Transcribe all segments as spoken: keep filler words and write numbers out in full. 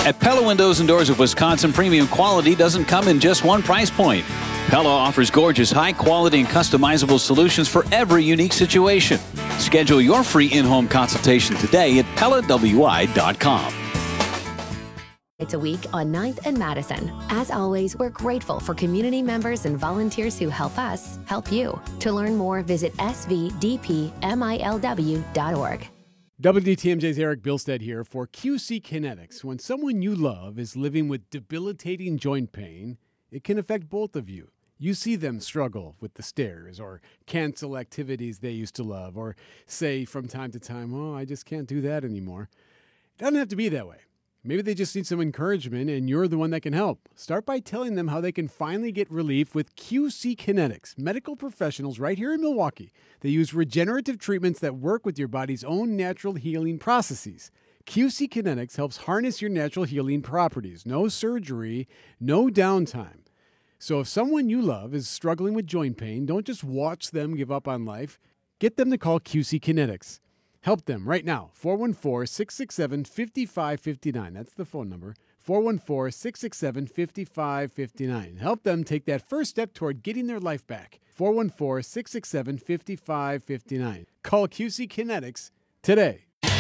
At Pella Windows and Doors of Wisconsin, premium quality doesn't come in just one price point. Pella offers gorgeous, high-quality and customizable solutions for every unique situation. Schedule your free in-home consultation today at Pella W I dot com. It's a week on ninth and Madison. As always, we're grateful for community members and volunteers who help us help you. To learn more, visit S V D P M I L W dot org. W D T M J's Eric Bilstead here for Q C Kinetics. When someone you love is living with debilitating joint pain, it can affect both of you. You see them struggle with the stairs or cancel activities they used to love or say from time to time, oh, I just can't do that anymore. It doesn't have to be that way. Maybe they just need some encouragement and you're the one that can help. Start by telling them how they can finally get relief with Q C Kinetics, medical professionals right here in Milwaukee. They use regenerative treatments that work with your body's own natural healing processes. Q C Kinetics helps harness your natural healing properties. No surgery, no downtime. So if someone you love is struggling with joint pain, don't just watch them give up on life. Get them to call Q C Kinetics. Help them right now. four one four, six six seven, five five five nine. That's the phone number. four one four, six six seven, five five five nine. Help them take that first step toward getting their life back. four one four, six six seven, five five five nine. Call Q C Kinetics today.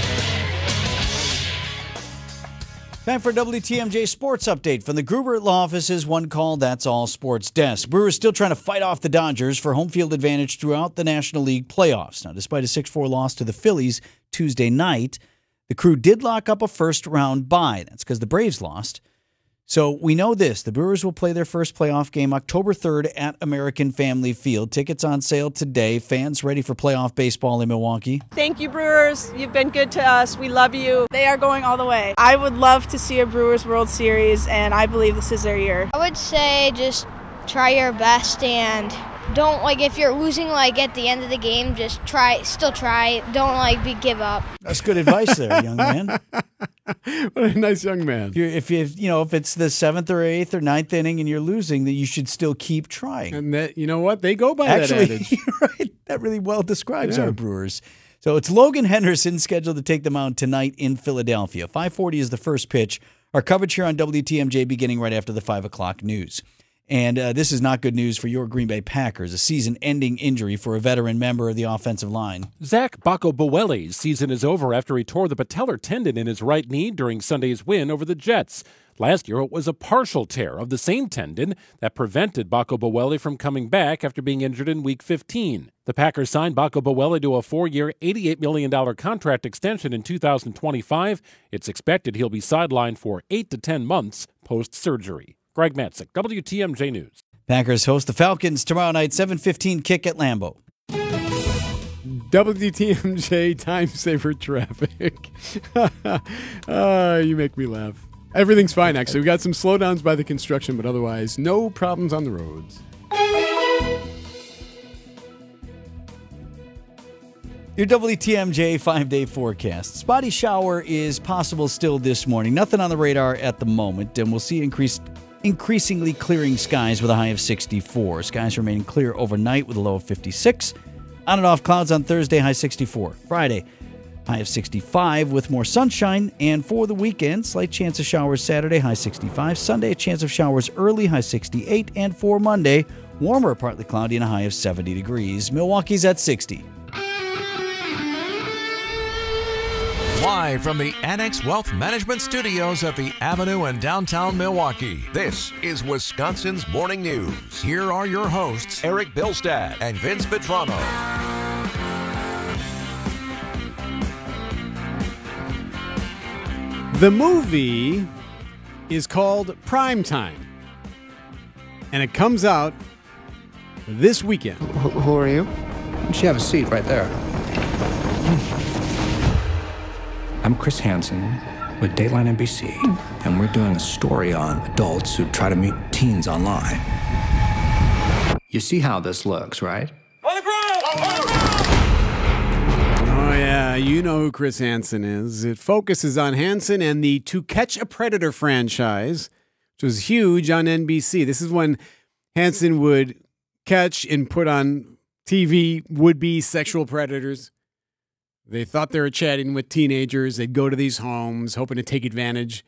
Time for W T M J Sports Update from the Gruber Law Office's One Call, That's All Sports Desk. Brewers still trying to fight off the Dodgers for home field advantage throughout the National League playoffs. Now, despite a six four loss to the Phillies Tuesday night, the Crew did lock up a first-round bye. That's because the Braves lost. So we know this. The Brewers will play their first playoff game October third at American Family Field. Tickets on sale today. Fans ready for playoff baseball in Milwaukee? Thank you, Brewers. You've been good to us. We love you. They are going all the way. I would love to see a Brewers World Series, and I believe this is their year. I would say just try your best and don't, like, if you're losing, like, at the end of the game, just try, still try. Don't, like, be give up. That's good advice there, young man. What a nice young man. If, you're, if you you know if it's the seventh or eighth or ninth inning and you're losing, that you should still keep trying. And that, you know what? They go by Actually, that adage. You're right. That really well describes Yeah. our Brewers. So it's Logan Henderson scheduled to take the mound tonight in Philadelphia. five forty is the first pitch. Our coverage here on W T M J beginning right after the five o'clock news. And uh, this is not good news for your Green Bay Packers. A season-ending injury for a veteran member of the offensive line. Zach Bacco-Boelli's season is over after he tore the patellar tendon in his right knee during Sunday's win over the Jets. Last year, it was a partial tear of the same tendon that prevented Bacco-Boelli from coming back after being injured in Week fifteen. The Packers signed Bacco-Boelli to a four-year, eighty-eight million dollars contract extension in two thousand twenty-five. It's expected he'll be sidelined for eight to ten months post-surgery. Greg Matzik, W T M J News. Packers host the Falcons tomorrow night, seven fifteen kick at Lambeau. W T M J time saver traffic. uh, you make me laugh. Everything's fine, actually. We got some slowdowns by the construction, but otherwise, no problems on the roads. Your W T M J five-day forecast. Spotty shower is possible still this morning. Nothing on the radar at the moment, and we'll see increased, increasingly clearing skies with a high of sixty-four. Skies remain clear overnight with a low of fifty-six. On and off clouds on Thursday, high sixty-four. Friday, high of sixty-five with more sunshine. And for the weekend, slight chance of showers Saturday, high sixty-five. Sunday, a chance of showers early, high sixty-eight. And for Monday, warmer, partly cloudy and a high of seventy degrees. Milwaukee's at sixty. Live from the Annex Wealth Management Studios at the Avenue in downtown Milwaukee, this is Wisconsin's Morning News. Here are your hosts, Eric Bilstad and Vince Vitrano. The movie is called Primetime, and it comes out this weekend. Who, who are you? You should have a seat right there. I'm Chris Hansen with Dateline N B C, and we're doing a story on adults who try to meet teens online. You see how this looks, right? Oh, yeah, you know who Chris Hansen is. It focuses on Hansen and the To Catch a Predator franchise, which was huge on N B C. This is when Hansen would catch and put on T V would-be sexual predators. They thought they were chatting with teenagers. They'd go to these homes, hoping to take advantage